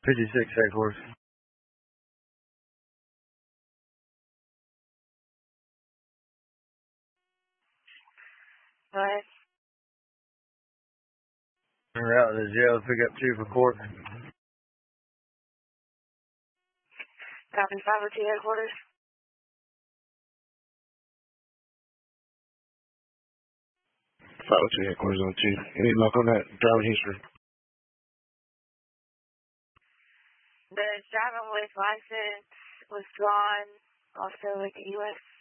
56 headquarters. What? We're out to the jail to pick up 2 for court. Copy 502 headquarters. 502 headquarters on 2. Any luck on that driving history? The driving with license was drawn also with the U.S.